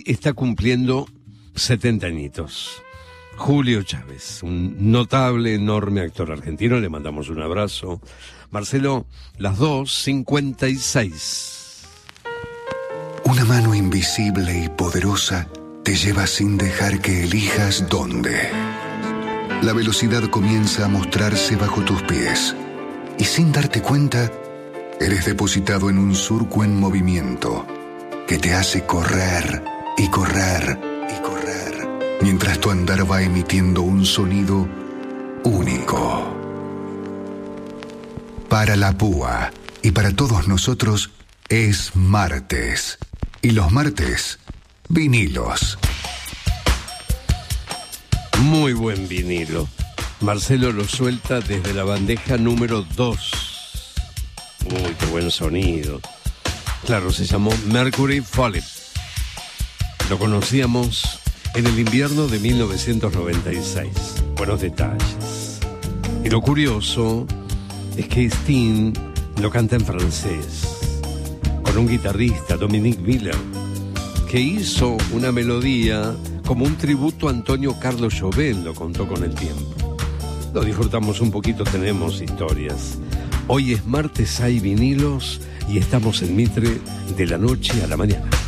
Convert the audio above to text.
está cumpliendo 70 añitos. Julio Chávez, un notable, enorme actor argentino. Le mandamos un abrazo. Marcelo, las 2:56. Una mano invisible y poderosa te lleva sin dejar que elijas dónde. La velocidad comienza a mostrarse bajo tus pies y sin darte cuenta, eres depositado en un surco en movimiento que te hace correr y correr y correr, mientras tu andar va emitiendo un sonido único. Para la púa y para todos nosotros es martes. Y los martes, vinilos. Muy buen vinilo. Marcelo lo suelta desde la bandeja número 2. Uy, qué buen sonido. Claro, se llamó Mercury Falling. Lo conocíamos en el invierno de 1996. Buenos detalles. Y lo curioso es que Sting lo canta en francés, con un guitarrista, Dominique Miller, que hizo una melodía como un tributo a Antonio Carlos Jobim, lo contó con el tiempo. Lo disfrutamos un poquito, tenemos historias. Hoy es martes, hay vinilos y estamos en Mitre de la noche a la mañana.